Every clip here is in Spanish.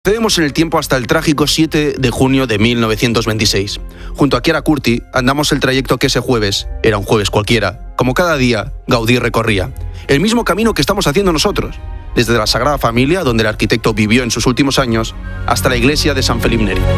Cedemos en el tiempo hasta el trágico 7 de junio de 1926. Junto a Chiara Curti andamos el trayecto que ese jueves, era un jueves cualquiera, como cada día, Gaudí recorría. El mismo camino que estamos haciendo nosotros, desde la Sagrada Familia, donde el arquitecto vivió en sus últimos años, hasta la iglesia de San Felip Neri.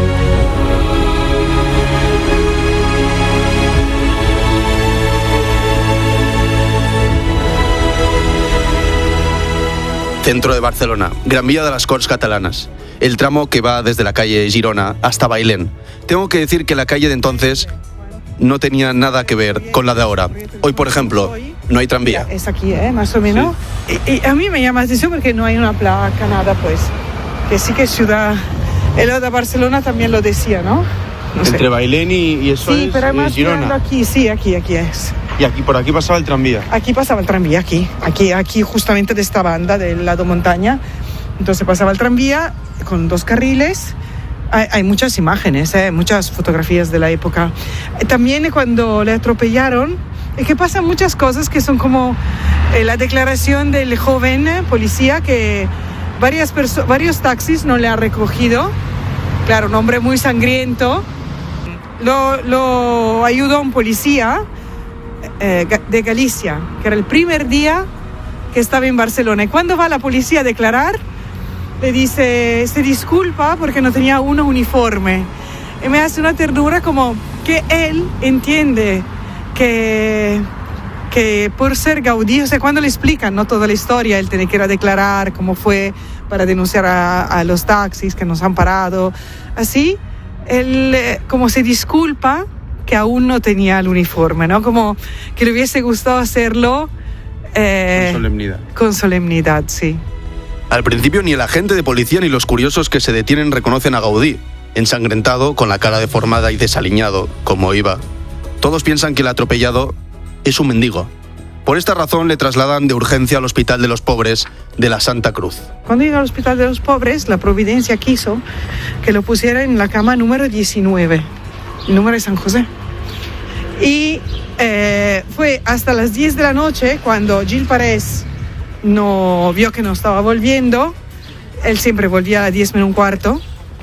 Centro de Barcelona, Gran Vía de las Corts Catalanas, el tramo que va desde la calle Girona hasta Bailén. Tengo que decir que la calle de entonces no tenía nada que ver con la de ahora. Hoy, por ejemplo, no hay tranvía. Es aquí, más o menos. Sí. Y a mí me llama la atención porque no hay una placa, nada, pues. Que sí que ciudad... El de Barcelona también lo decía, ¿no? No Entre Bailén y eso sí, es pero además Girona. Aquí, sí, aquí es. Y aquí, por aquí pasaba el tranvía. Aquí pasaba el tranvía, aquí justamente de esta banda, del lado montaña. Entonces pasaba el tranvía con 2 carriles. Hay muchas imágenes, muchas fotografías de la época. También cuando le atropellaron, es que pasan muchas cosas que son como la declaración del joven policía que varios taxis no le han recogido. Claro, un hombre muy sangriento. Lo ayudó un policía de Galicia, que era el primer día que estaba en Barcelona. Y cuando va la policía a declarar, le dice, se disculpa porque no tenía un uniforme. Y me hace una ternura como que él entiende que por ser Gaudí, o sea, cuando le explican, ¿no?, toda la historia, él tiene que ir a declarar cómo fue para denunciar a los taxis que nos han parado, así, él como se disculpa que aún no tenía el uniforme, ¿no? Como que le hubiese gustado hacerlo con solemnidad, sí. Al principio ni el agente de policía ni los curiosos que se detienen reconocen a Gaudí, ensangrentado, con la cara deformada y desaliñado, como iba. Todos piensan que el atropellado es un mendigo. Por esta razón le trasladan de urgencia al Hospital de los Pobres de la Santa Cruz. Cuando llega al Hospital de los Pobres, la Providencia quiso que lo pusiera en la cama número 19, el número de San José. Y fue hasta las 10 de la noche cuando Gil Parés no vio que no estaba volviendo. Él siempre volvía a las 10 menos un cuarto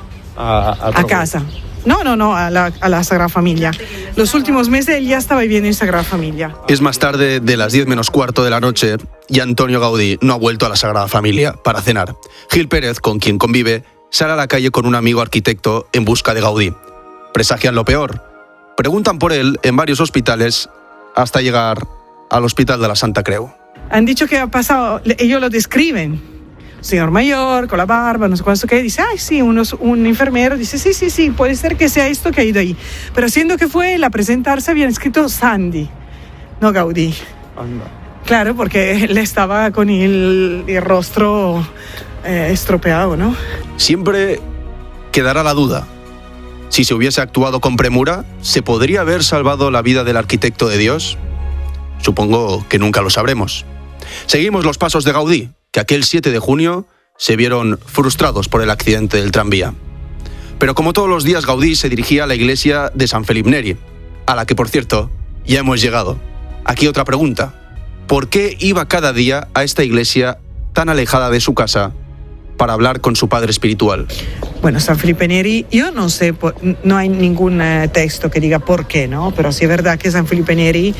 a casa. No, a la Sagrada Familia. Los últimos meses él ya estaba viviendo en Sagrada Familia. Es más tarde de las 10 menos cuarto de la noche y Antonio Gaudí no ha vuelto a la Sagrada Familia para cenar. Gil Pérez, con quien convive, sale a la calle con un amigo arquitecto en busca de Gaudí. Presagian lo peor. Preguntan por él en varios hospitales hasta llegar al Hospital de la Santa Creu. Han dicho que ha pasado, ellos lo describen. Señor mayor, con la barba, no sé cuánto que dice, sí, un enfermero dice, sí, puede ser que sea esto que ha ido ahí. Pero siendo que fue él a presentarse, habían escrito Sandy, no Gaudí. Anda. Claro, porque él estaba con el rostro estropeado, ¿no? Siempre quedará la duda. Si se hubiese actuado con premura, ¿se podría haber salvado la vida del arquitecto de Dios? Supongo que nunca lo sabremos. Seguimos los pasos de Gaudí, que aquel 7 de junio se vieron frustrados por el accidente del tranvía. Pero como todos los días, Gaudí se dirigía a la iglesia de San Felip Neri, a la que, por cierto, ya hemos llegado. Aquí otra pregunta. ¿Por qué iba cada día a esta iglesia tan alejada de su casa para hablar con su padre espiritual? Bueno, San Felip Neri, yo no sé, no hay ningún texto que diga por qué, ¿no? Pero sí es verdad que San Felip Neri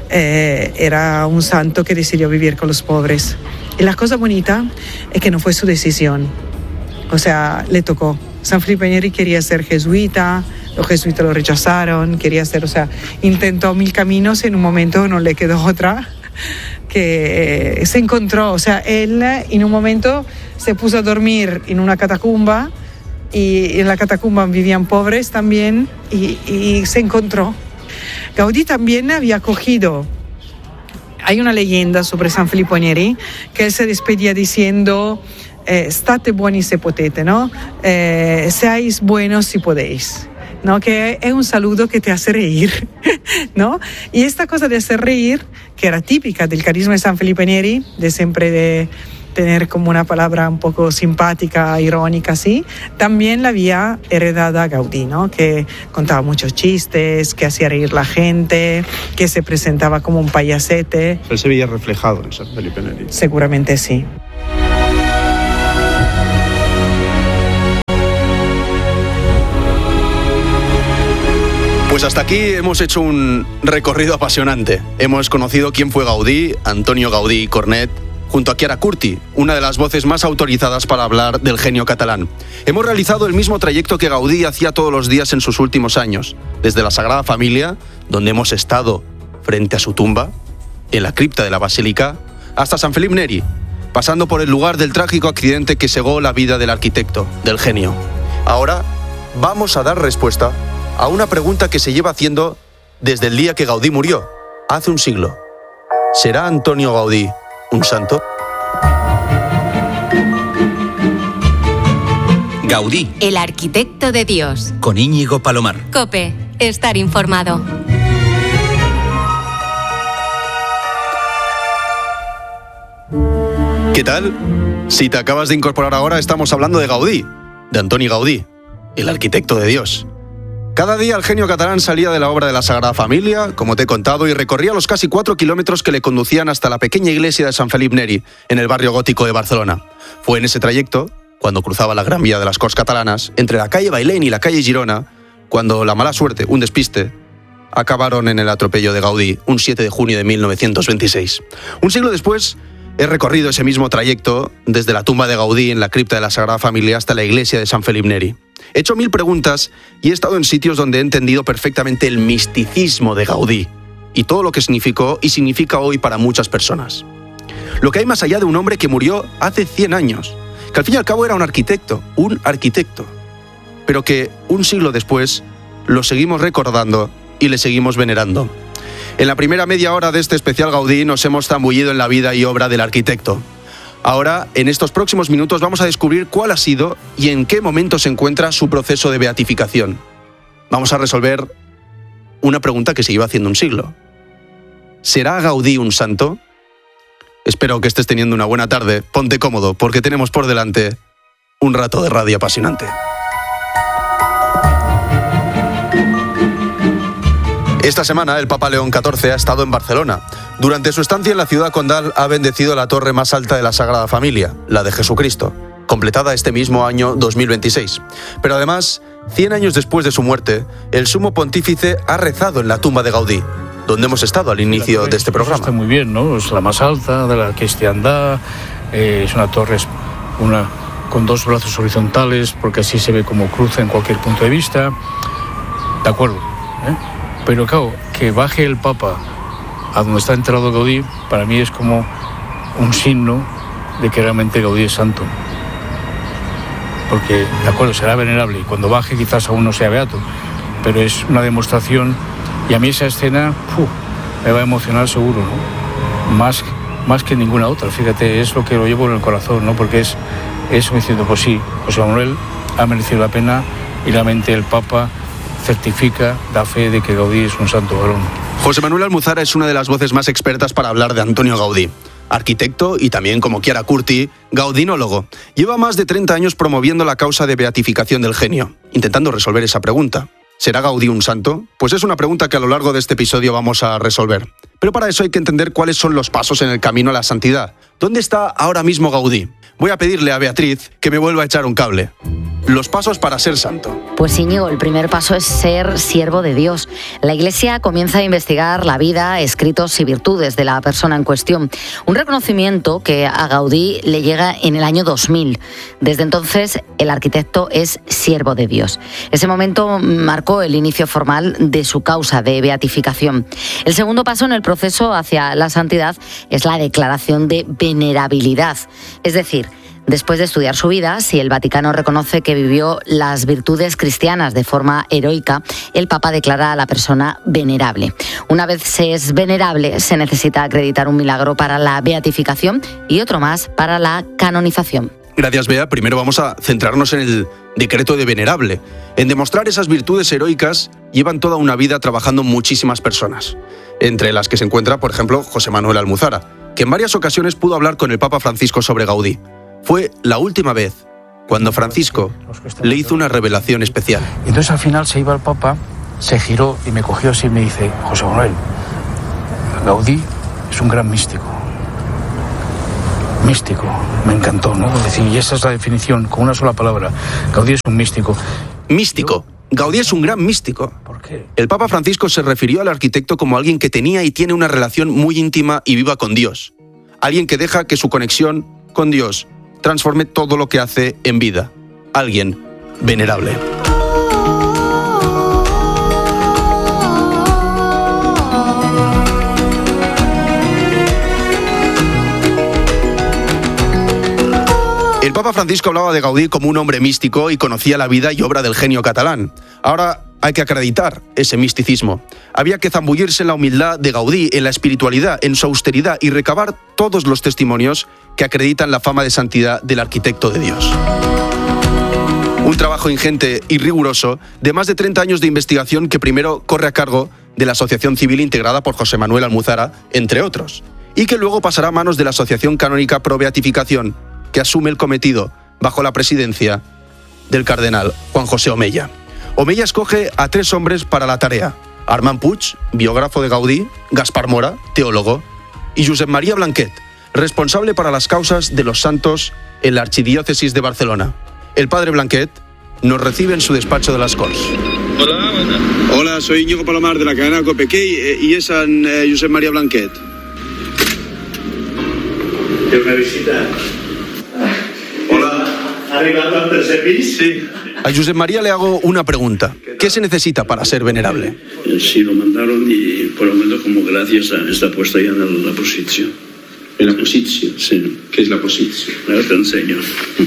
era un santo que decidió vivir con los pobres. Y la cosa bonita es que no fue su decisión. O sea, le tocó. San Felip Neri quería ser jesuita, los jesuitas lo rechazaron, intentó 1000 caminos y en un momento no le quedó otra que se encontró. O sea, él en un momento se puso a dormir en una catacumba y en la catacumba vivían pobres también y se encontró. Gaudí también había cogido... Hay una leyenda sobre San Felip Neri que él se despedía diciendo state buoni se potete, ¿no? Seáis buenos si podéis, ¿no? Que es un saludo que te hace reír, ¿no? Y esta cosa de hacer reír, que era típica del carisma de San Felip Neri, de siempre de tener como una palabra un poco simpática, irónica, así, también la había heredada Gaudí, ¿no? Que contaba muchos chistes, que hacía reír la gente, que se presentaba como un payasete. Él se veía reflejado en San Felip Neri. Seguramente sí. Pues hasta aquí hemos hecho un recorrido apasionante. Hemos conocido quién fue Gaudí, Antonio Gaudí Cornet, junto a Chiara Curti, una de las voces más autorizadas para hablar del genio catalán. Hemos realizado el mismo trayecto que Gaudí hacía todos los días en sus últimos años, desde la Sagrada Familia, donde hemos estado frente a su tumba, en la cripta de la Basílica, hasta San Felip Neri, pasando por el lugar del trágico accidente que cegó la vida del arquitecto, del genio. Ahora vamos a dar respuesta a una pregunta que se lleva haciendo desde el día que Gaudí murió, hace un siglo. ¿Será Antonio Gaudí un santo? Gaudí, el arquitecto de Dios. Con Íñigo Palomar. COPE, estar informado. ¿Qué tal? Si te acabas de incorporar ahora, estamos hablando de Gaudí, de Antoni Gaudí, el arquitecto de Dios. Cada día el genio catalán salía de la obra de la Sagrada Familia, como te he contado, y recorría los casi 4 kilómetros que le conducían hasta la pequeña iglesia de San Felip Neri, en el barrio gótico de Barcelona. Fue en ese trayecto, cuando cruzaba la Gran Vía de las Corts Catalanas, entre la calle Bailén y la calle Girona, cuando la mala suerte, un despiste, acabaron en el atropello de Gaudí, un 7 de junio de 1926. Un siglo después, he recorrido ese mismo trayecto desde la tumba de Gaudí en la cripta de la Sagrada Familia hasta la iglesia de San Felip Neri. He hecho 1000 preguntas y he estado en sitios donde he entendido perfectamente el misticismo de Gaudí y todo lo que significó y significa hoy para muchas personas. Lo que hay más allá de un hombre que murió hace 100 años, que al fin y al cabo era un arquitecto, pero que un siglo después lo seguimos recordando y le seguimos venerando. En la primera media hora de este especial Gaudí nos hemos zambullido en la vida y obra del arquitecto. Ahora, en estos próximos minutos, vamos a descubrir cuál ha sido y en qué momento se encuentra su proceso de beatificación. Vamos a resolver una pregunta que se lleva haciendo un siglo. ¿Será Gaudí un santo? Espero que estés teniendo una buena tarde. Ponte cómodo, porque tenemos por delante un rato de radio apasionante. Esta semana el Papa León XIV ha estado en Barcelona. Durante su estancia en la ciudad condal ha bendecido la torre más alta de la Sagrada Familia, la de Jesucristo, completada este mismo año 2026. Pero además, 100 años después de su muerte, el sumo pontífice ha rezado en la tumba de Gaudí, donde hemos estado al inicio de este programa. Está muy bien, ¿no? Es la más alta de la cristiandad, es una torre con 2 brazos horizontales, porque así se ve como cruza en cualquier punto de vista. De acuerdo, ¿eh? Pero claro, que baje el Papa a donde está enterrado Gaudí, para mí es como un signo de que realmente Gaudí es santo. Porque, de acuerdo, será venerable, y cuando baje quizás aún no sea beato, pero es una demostración, y a mí esa escena me va a emocionar seguro, ¿no? Más que ninguna otra, fíjate, es lo que lo llevo en el corazón, ¿no? Porque es eso diciendo, pues sí, José Manuel ha merecido la pena, y realmente el Papa certifica, da fe de que Gaudí es un santo varón. José Manuel Almuzara es una de las voces más expertas para hablar de Antonio Gaudí. Arquitecto y también, como Chiara Curti, gaudinólogo. Lleva más de 30 años promoviendo la causa de beatificación del genio, intentando resolver esa pregunta. ¿Será Gaudí un santo? Pues es una pregunta que a lo largo de este episodio vamos a resolver. Pero para eso hay que entender cuáles son los pasos en el camino a la santidad. ¿Dónde está ahora mismo Gaudí? Voy a pedirle a Beatriz que me vuelva a echar un cable. Los pasos para ser santo. Pues Íñigo, el primer paso es ser siervo de Dios. La Iglesia comienza a investigar la vida, escritos y virtudes de la persona en cuestión. Un reconocimiento que a Gaudí le llega en el año 2000. Desde entonces, el arquitecto es siervo de Dios. Ese momento marcó el inicio formal de su causa de beatificación. El segundo paso en el proceso hacia la santidad es la declaración de venerabilidad. Es decir, después de estudiar su vida, si el Vaticano reconoce que vivió las virtudes cristianas de forma heroica, el Papa declara a la persona venerable. Una vez se es venerable, se necesita acreditar un milagro para la beatificación y otro más para la canonización. Gracias, Bea. Primero vamos a centrarnos en el decreto de venerable. En demostrar esas virtudes heroicas llevan toda una vida trabajando muchísimas personas, entre las que se encuentra, por ejemplo, José Manuel Almuzara, que en varias ocasiones pudo hablar con el Papa Francisco sobre Gaudí. Fue la última vez cuando Francisco le hizo una revelación especial. Y entonces al final se iba el Papa, se giró y me cogió así y me dice: José Manuel, Gaudí es un gran místico. Místico, me encantó, ¿no? Es decir, y esa es la definición, con una sola palabra. Gaudí es un místico. Místico. Gaudí es un gran místico. ¿Por qué? El Papa Francisco se refirió al arquitecto como alguien que tenía y tiene una relación muy íntima y viva con Dios. Alguien que deja que su conexión con Dios transforme todo lo que hace en vida. Alguien venerable. El Papa Francisco hablaba de Gaudí como un hombre místico y conocía la vida y obra del genio catalán. Ahora hay que acreditar ese misticismo. Había que zambullirse en la humildad de Gaudí, en la espiritualidad, en su austeridad y recabar todos los testimonios que acreditan la fama de santidad del arquitecto de Dios. Un trabajo ingente y riguroso de más de 30 años de investigación que primero corre a cargo de la Asociación Civil integrada por José Manuel Almuzara, entre otros, y que luego pasará a manos de la Asociación Canónica Pro Beatificación, que asume el cometido bajo la presidencia del cardenal Juan José Omeya. Omeya escoge a 3 hombres para la tarea: Armand Puig, biógrafo de Gaudí, Gaspar Mora, teólogo, y Josep María Blanquet, responsable para las causas de los santos en la Archidiócesis de Barcelona. El padre Blanquet nos recibe en su despacho de las Corts. Hola, buenas. Hola, soy Íñigo Palomar de la cadena Copequei y es Josep María Blanquet. ¿Té una visita? Hola. ¿Ha arribat al tercer pis? Sí. A Josep María le hago una pregunta. ¿Qué se necesita para ser venerable? Sí, lo mandaron y por lo menos como gracias está puesta ya en la posición. ¿En la posición? Sí. ¿Qué es la posición? Ahora te enseño.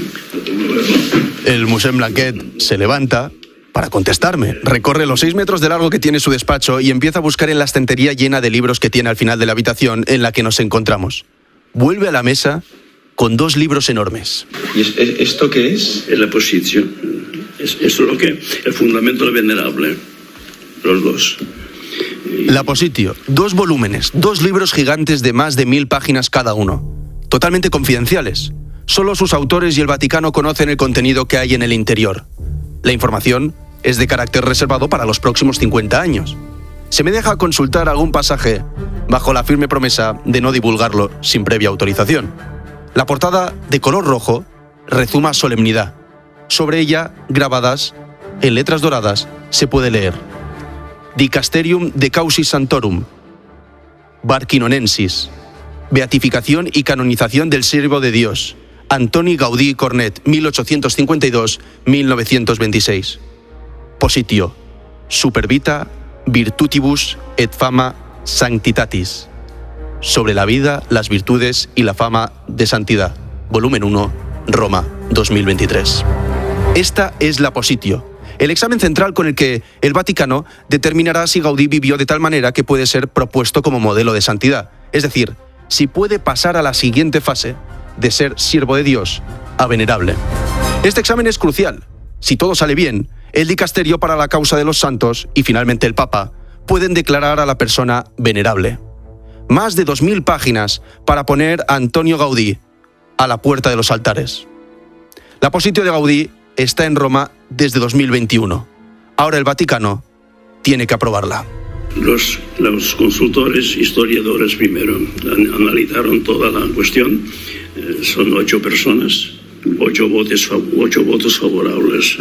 El Musem Blanquet se levanta para contestarme. Recorre los 6 metros de largo que tiene su despacho y empieza a buscar en la estantería llena de libros que tiene al final de la habitación en la que nos encontramos. Vuelve a la mesa con 2 libros enormes. ¿Y esto qué es? Es la posición. Eso es lo que el fundamento del venerable. Los dos. La Positio, 2 volúmenes, 2 libros gigantes de más de 1000 páginas cada uno, totalmente confidenciales. Solo sus autores y el Vaticano conocen el contenido que hay en el interior. La información es de carácter reservado para los próximos 50 años. Se me deja consultar algún pasaje bajo la firme promesa de no divulgarlo sin previa autorización. La portada, de color rojo, rezuma solemnidad. Sobre ella, grabadas en letras doradas, se puede leer: Dicasterium de Causis Santorum, Barquinonensis, beatificación y canonización del siervo de Dios, Antoni Gaudí Cornet, 1852-1926. Positio, Supervita Virtutibus et Fama Sanctitatis. Sobre la vida, las virtudes y la fama de santidad. Volumen 1, Roma, 2023. Esta es la Positio, el examen central con el que el Vaticano determinará si Gaudí vivió de tal manera que puede ser propuesto como modelo de santidad. Es decir, si puede pasar a la siguiente fase de ser siervo de Dios a venerable. Este examen es crucial. Si todo sale bien, el dicasterio para la causa de los santos y finalmente el Papa pueden declarar a la persona venerable. Más de 2000 páginas para poner a Antonio Gaudí a la puerta de los altares. La Positio de Gaudí está en Roma desde 2021. Ahora el Vaticano tiene que aprobarla. Los consultores, historiadores primero, analizaron toda la cuestión. Son 8 personas, 8 votos favorables.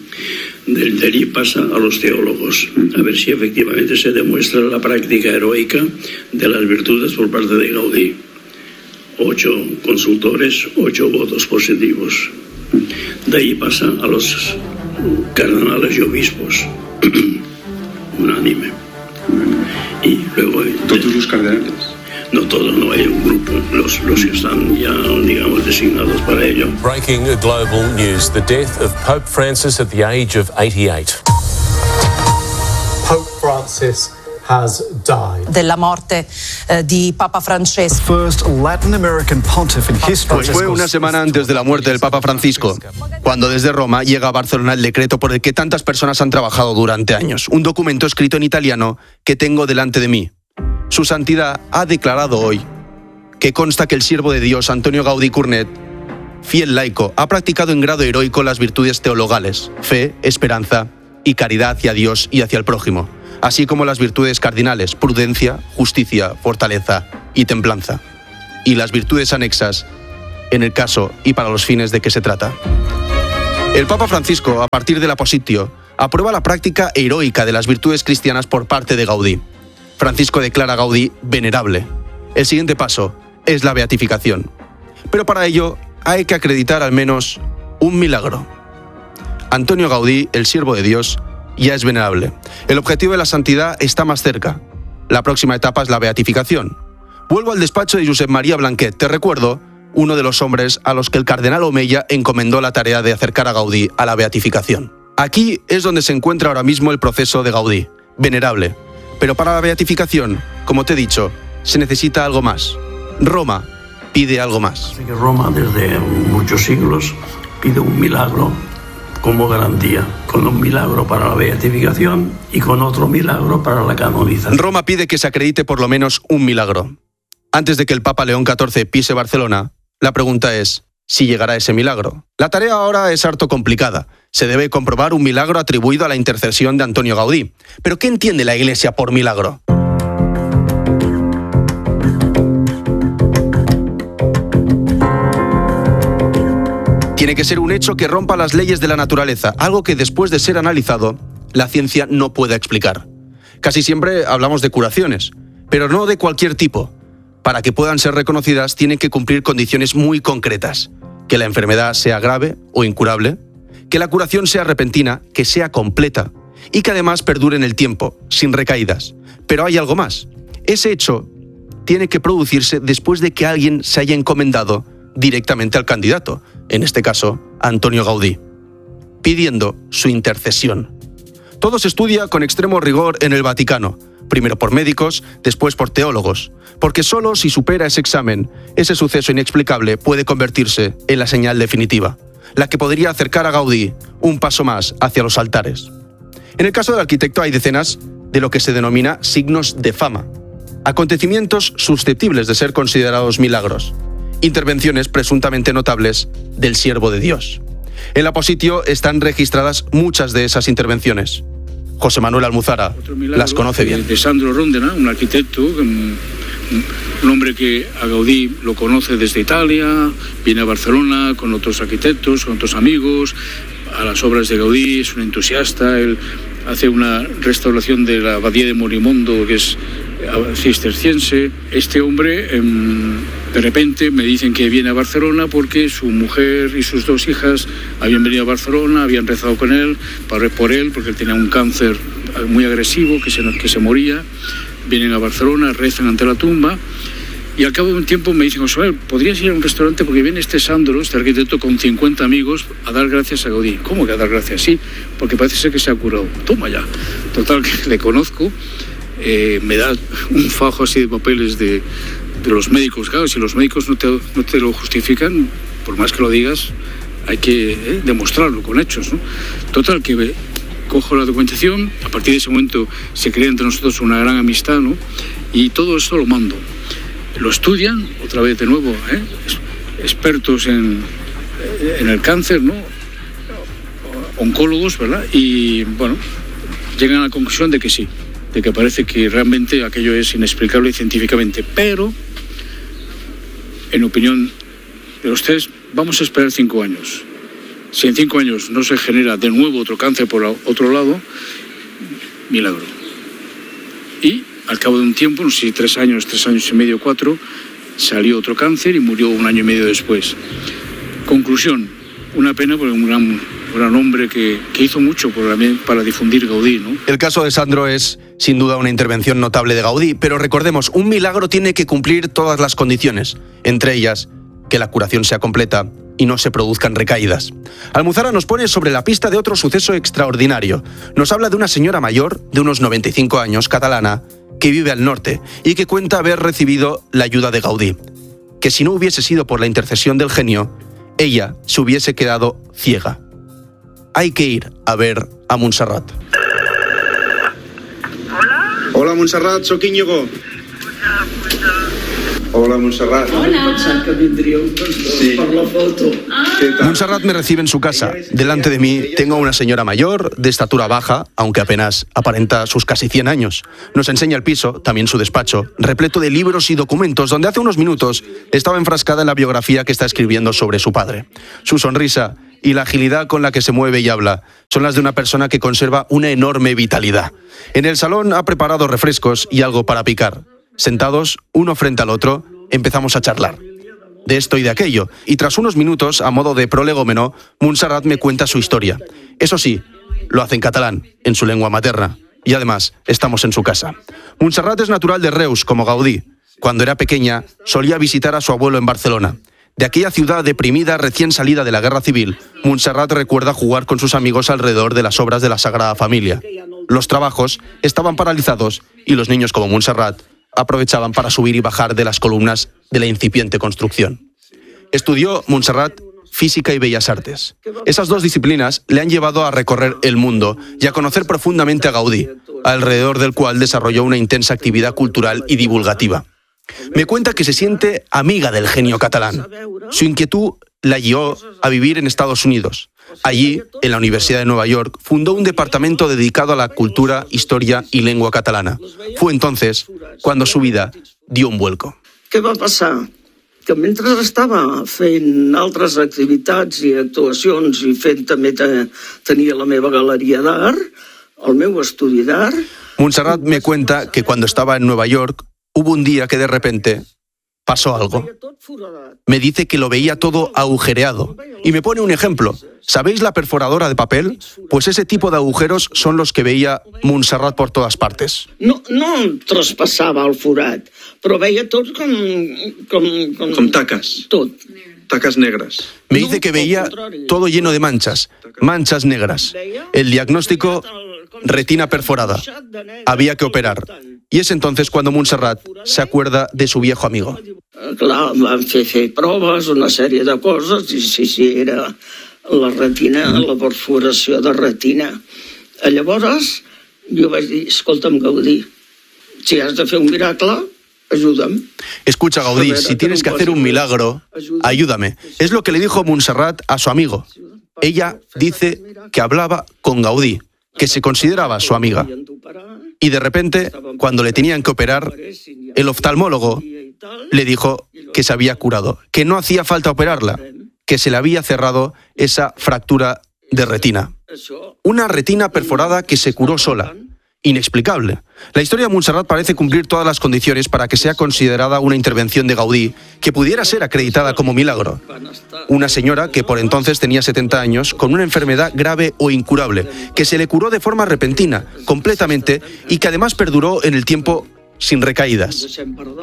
De allí pasa a los teólogos, a ver si efectivamente se demuestra la práctica heroica de las virtudes por parte de Gaudí. 8 consultores, 8 votos positivos. De ahí pasa a los cardenales y obispos, unánime. Y luego... ¿Todos los cardenales? No todos, no hay un grupo, los que están ya, digamos, designados para ello. Breaking global news, the death of Pope Francis at the age of 88. Pope Francis has died. Della morte di Papa Francesco. First Latin American pontiff in history. Pues fue una semana antes de la muerte del Papa Francisco, cuando desde Roma llega a Barcelona el decreto por el que tantas personas han trabajado durante años. Un documento escrito en italiano que tengo delante de mí. Su santidad ha declarado hoy que consta que el siervo de Dios, Antonio Gaudí Cornet, fiel laico, ha practicado en grado heroico las virtudes teologales, fe, esperanza y caridad hacia Dios y hacia el prójimo, así como las virtudes cardinales, prudencia, justicia, fortaleza y templanza, y las virtudes anexas en el caso y para los fines de que se trata. El Papa Francisco, a partir de la Positio, aprueba la práctica heroica de las virtudes cristianas por parte de Gaudí. Francisco declara a Gaudí venerable. El siguiente paso es la beatificación. Pero para ello hay que acreditar al menos un milagro. Antonio Gaudí, el siervo de Dios, ya es venerable. El objetivo de la santidad está más cerca. La próxima etapa es la beatificación. Vuelvo al despacho de Josep María Blanquet. Te recuerdo, uno de los hombres a los que el cardenal Omeya encomendó la tarea de acercar a Gaudí a la beatificación. Aquí es donde se encuentra ahora mismo el proceso de Gaudí, venerable. Pero para la beatificación, como te he dicho, se necesita algo más. Roma pide algo más. Roma desde muchos siglos pide un milagro como garantía, con un milagro para la beatificación y con otro milagro para la canonización. Roma pide que se acredite por lo menos un milagro. Antes de que el Papa León XIV pise Barcelona, la pregunta es si llegará ese milagro. La tarea ahora es harto complicada. Se debe comprobar un milagro atribuido a la intercesión de Antonio Gaudí. ¿Pero qué entiende la Iglesia por milagro? Tiene que ser un hecho que rompa las leyes de la naturaleza, algo que después de ser analizado, la ciencia no pueda explicar. Casi siempre hablamos de curaciones, pero no de cualquier tipo. Para que puedan ser reconocidas tienen que cumplir condiciones muy concretas. Que la enfermedad sea grave o incurable, que la curación sea repentina, que sea completa y que además perdure en el tiempo, sin recaídas. Pero hay algo más. Ese hecho tiene que producirse después de que alguien se haya encomendado directamente al candidato, en este caso, Antonio Gaudí, pidiendo su intercesión. Todo se estudia con extremo rigor en el Vaticano, primero por médicos, después por teólogos, porque solo si supera ese examen, ese suceso inexplicable puede convertirse en la señal definitiva, la que podría acercar a Gaudí un paso más hacia los altares. En el caso del arquitecto hay decenas de lo que se denomina signos de fama, acontecimientos susceptibles de ser considerados milagros, intervenciones presuntamente notables del siervo de Dios. En la Positio están registradas muchas de esas intervenciones. José Manuel Almuzara las conoce bien. De Sandro Rondena, un arquitecto, un hombre que a Gaudí lo conoce desde Italia, viene a Barcelona con otros arquitectos, con otros amigos, a las obras de Gaudí, es un entusiasta, él hace una restauración de la abadía de Morimondo, que es cisterciense. Este hombre, de repente me dicen que viene a Barcelona porque su mujer y sus 2 hijas habían venido a Barcelona, habían rezado con él, por él, porque él tenía un cáncer muy agresivo que se moría. Vienen a Barcelona, rezan ante la tumba y al cabo de un tiempo me dicen: José, ¿podrías ir a un restaurante? Porque viene este Sandro, este arquitecto, con 50 amigos a dar gracias a Gaudí. ¿Cómo que a dar gracias? Sí, porque parece ser que se ha curado. Toma ya. Total, que le conozco. Me da un fajo así de papeles de los médicos. Claro, si los médicos no te lo justifican, por más que lo digas, hay que demostrarlo con hechos, ¿no? Total, que cojo la documentación, a partir de ese momento se crea entre nosotros una gran amistad, ¿no? Y todo esto lo mando. Lo estudian, otra vez de nuevo, expertos en el cáncer, ¿no? Oncólogos, ¿verdad? Y bueno, llegan a la conclusión de que sí, de que parece que realmente aquello es inexplicable científicamente, pero en opinión de los 3, vamos a esperar 5 años. Si en 5 años no se genera de nuevo otro cáncer por otro lado, milagro. Y al cabo de un tiempo, no sé si 3 años y medio, 4, salió otro cáncer y murió 1 año y medio después. Conclusión, una pena porque un gran hombre que hizo mucho para difundir Gaudí, ¿no? El caso de Sandro es, sin duda, una intervención notable de Gaudí, pero recordemos, un milagro tiene que cumplir todas las condiciones, entre ellas, que la curación sea completa y no se produzcan recaídas. Almuzara nos pone sobre la pista de otro suceso extraordinario. Nos habla de una señora mayor, de unos 95 años, catalana, que vive al norte y que cuenta haber recibido la ayuda de Gaudí. Que si no hubiese sido por la intercesión del genio, ella se hubiese quedado ciega. Hay que ir a ver a Montserrat. Hola, Montserrat, soc Íñigo. Hola, Montserrat. Hola. Sí. Montserrat me recibe en su casa. Delante de mí tengo a una señora mayor, de estatura baja, aunque apenas aparenta sus casi 100 años. Nos enseña el piso, también su despacho, repleto de libros y documentos, donde hace unos minutos estaba enfrascada en la biografía que está escribiendo sobre su padre. Su sonrisa y la agilidad con la que se mueve y habla son las de una persona que conserva una enorme vitalidad. En el salón ha preparado refrescos y algo para picar. Sentados, uno frente al otro, empezamos a charlar de esto y de aquello, y tras unos minutos, a modo de prolegómeno, Montserrat me cuenta su historia. Eso sí, lo hace en catalán, en su lengua materna, y además estamos en su casa. Montserrat es natural de Reus, como Gaudí. Cuando era pequeña, solía visitar a su abuelo en Barcelona. De aquella ciudad deprimida recién salida de la Guerra Civil, Montserrat recuerda jugar con sus amigos alrededor de las obras de la Sagrada Familia. Los trabajos estaban paralizados y los niños como Montserrat aprovechaban para subir y bajar de las columnas de la incipiente construcción. Estudió Montserrat Física y Bellas Artes. Esas dos disciplinas le han llevado a recorrer el mundo y a conocer profundamente a Gaudí, alrededor del cual desarrolló una intensa actividad cultural y divulgativa. Me cuenta que se siente amiga del genio catalán. Su inquietud la guió a vivir en Estados Unidos. Allí, en la Universidad de Nueva York, fundó un departamento dedicado a la cultura, historia y lengua catalana. Fue entonces cuando su vida dio un vuelco. Què va passar? Que mentre estava fent altres activitats i actuacions i fent també tenia la meva galeria d'art, el meu estudi d'art... Montserrat me cuenta que cuando estaba en Nueva York hubo un día que de repente pasó algo. Me dice que lo veía todo agujereado. Y me pone un ejemplo. ¿Sabéis la perforadora de papel? Pues ese tipo de agujeros son los que veía Montserrat por todas partes. No traspassava el forat, però veia tot com taques. Tot. Tacas negras. Me dice que veía todo lleno de manchas negras. El diagnóstico, retina perforada. Había que operar. Y es entonces cuando Montserrat se acuerda de su viejo amigo. Clar, van fer proves, una sèrie de coses, i sí, era la retina, la perforació de retina. Llavors, jo vaig dir, escolta'm, Gaudí, si has de fer un miracle, ayúdame. Escucha, Gaudí, si tienes que hacer un milagro, ayúdame. Es lo que le dijo Montserrat a su amigo. Ella dice que hablaba con Gaudí, que se consideraba su amiga. Y de repente, cuando le tenían que operar, el oftalmólogo le dijo que se había curado, que no hacía falta operarla, que se le había cerrado esa fractura de retina. Una retina perforada que se curó sola. Inexplicable. La historia de Montserrat parece cumplir todas las condiciones para que sea considerada una intervención de Gaudí que pudiera ser acreditada como milagro. Una señora que por entonces tenía 70 años, con una enfermedad grave o incurable, que se le curó de forma repentina, completamente, y que además perduró en el tiempo sin recaídas.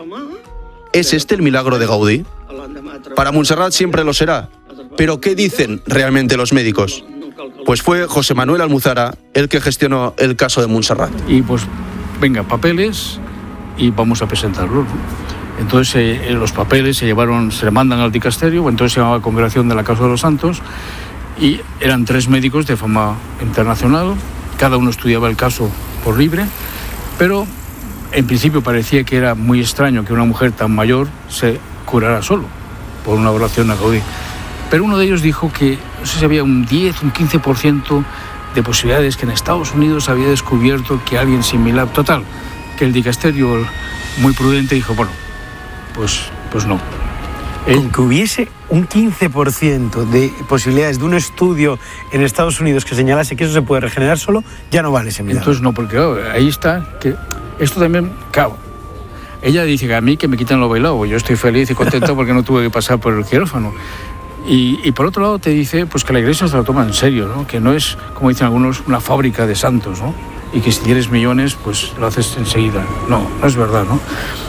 ¿Es este el milagro de Gaudí? Para Montserrat siempre lo será. ¿Pero qué dicen realmente los médicos? Pues fue José Manuel Almuzara el que gestionó el caso de Montserrat. Y pues, venga, papeles y vamos a presentarlos, ¿no? Entonces los papeles se le mandan al dicasterio, entonces se llamaba Congregación de la Causa de los Santos, y eran 3 médicos de fama internacional, cada uno estudiaba el caso por libre, pero en principio parecía que era muy extraño que una mujer tan mayor se curara solo por una oración a Gaudí. Pero uno de ellos dijo que, no sé si había un 10, un 15% de posibilidades, que en Estados Unidos había descubierto que alguien similar, total, que el dicasterio, muy prudente, dijo, bueno, pues no. Con que hubiese un 15% de posibilidades de un estudio en Estados Unidos que señalase que eso se puede regenerar solo, ya no vale ese milagro. Entonces no, porque claro, ahí está, que esto también, claro, ella dice que a mí que me quitan lo bailado, yo estoy feliz y contento porque no tuve que pasar por el quirófano. Y por otro lado te dice pues que la Iglesia se lo toma en serio, ¿no? Que no es, como dicen algunos, una fábrica de santos, ¿no? Y que si tienes millones, pues lo haces enseguida. No es verdad, ¿no?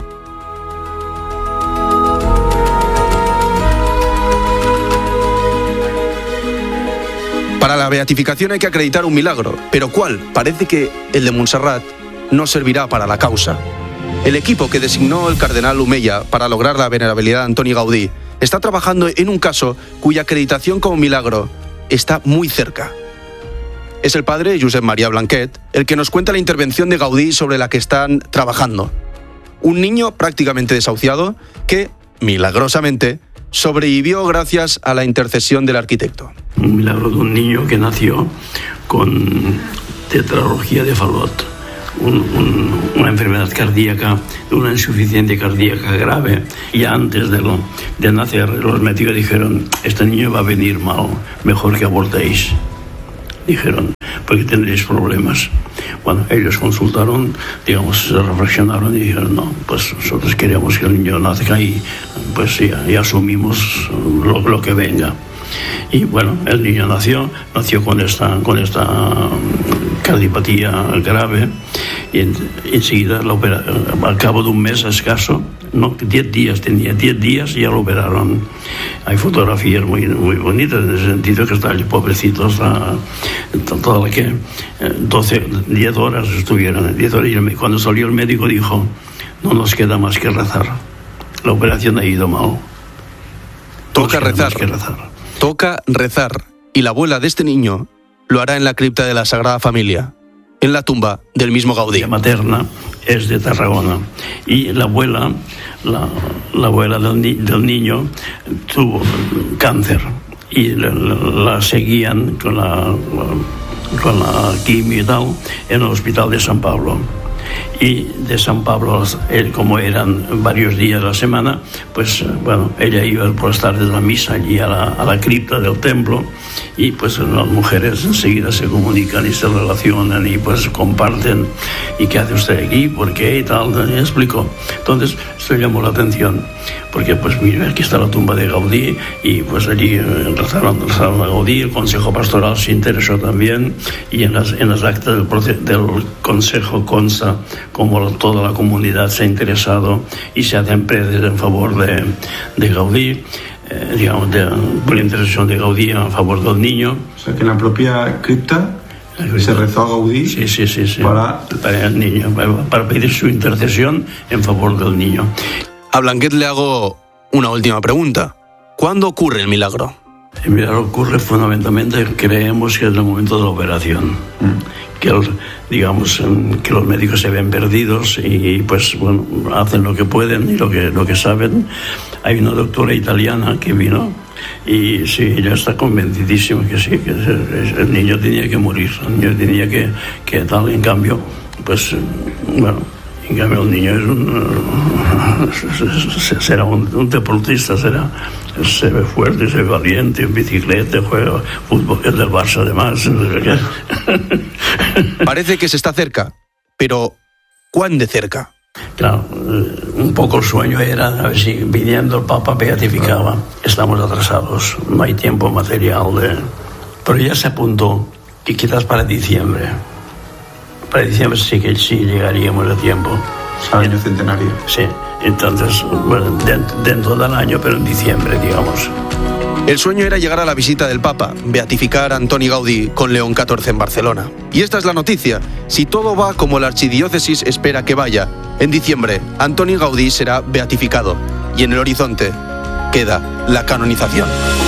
Para la beatificación hay que acreditar un milagro, pero ¿cuál? Parece que el de Montserrat no servirá para la causa. El equipo que designó el cardenal Humeya para lograr la venerabilidad de Antoni Gaudí está trabajando en un caso cuya acreditación como milagro está muy cerca. Es el padre Josep Maria Blanquet el que nos cuenta la intervención de Gaudí sobre la que están trabajando. Un niño prácticamente desahuciado que, milagrosamente, sobrevivió gracias a la intercesión del arquitecto. Un milagro de un niño que nació con tetralogía de Fallot, una enfermedad cardíaca, una insuficiencia cardíaca grave. Y antes de nacer, los médicos dijeron, este niño va a venir mal, mejor que abortéis. Dijeron, porque tendréis problemas. Bueno, ellos consultaron, digamos, se reflexionaron y dijeron, no, pues nosotros queremos que el niño nazca y pues ya asumimos lo que venga. Y bueno, el niño nació con esta cardiopatía grave y enseguida al cabo de un mes escaso, no, 10 días tenía, 10 días y ya lo operaron. Hay fotografías muy bonitas en ese sentido, que está el pobrecito, está toda la que 10 horas estuvieron, 10 horas, y cuando salió el médico dijo, no nos queda más que rezar, la operación ha ido mal. Toca rezar. Toca rezar. Y la abuela de este niño lo hará en la cripta de la Sagrada Familia, en la tumba del mismo Gaudí. La materna es de Tarragona y la abuela del niño tuvo cáncer y la seguían con la quimio y tal en el hospital de San Pablo. Y de San Pablo, como eran varios días a la semana, pues bueno, ella iba por las tardes a la misa allí a la cripta del templo, y pues las mujeres enseguida se comunican y se relacionan y pues comparten, ¿y qué hace usted aquí? ¿Por qué? Y tal, y explicó. Entonces esto llamó la atención, porque pues mira, aquí está la tumba de Gaudí, y pues allí rezaron a Gaudí, el Consejo Pastoral se interesó también, y en las actas del Consejo consta como toda la comunidad se ha interesado y se hacen preces en favor de Gaudí, digamos, por la intercesión de Gaudí a favor del niño. O sea, que en la propia cripta se rezó a Gaudí para el niño, para pedir su intercesión en favor del niño. A Blanquet le hago una última pregunta. ¿Cuándo ocurre el milagro? El milagro ocurre fundamentalmente, creemos que es el momento de la operación. Que los médicos se ven perdidos y pues bueno, hacen lo que pueden y lo que saben. Hay una doctora italiana que vino y sí, ella está convencidísima que sí, que el niño tenía que morir, el niño tenía que tal. En cambio, pues bueno, en cambio el niño será un deportista, se ve fuerte, se ve valiente, en bicicleta, juega fútbol, es del Barça además. Parece que se está cerca, pero ¿cuán de cerca? Claro, un poco el sueño era a ver si viniendo el Papa beatificaba. Estamos atrasados, no hay tiempo material pero ya se apuntó que quizás para diciembre sí que sí llegaríamos a tiempo. Al año centenario. Sí, entonces, bueno, dentro del año, pero en diciembre, digamos. El sueño era llegar a la visita del Papa, beatificar a Antoni Gaudí con León XIV en Barcelona. Y esta es la noticia. Si todo va como la archidiócesis espera que vaya, en diciembre Antoni Gaudí será beatificado y en el horizonte queda la canonización.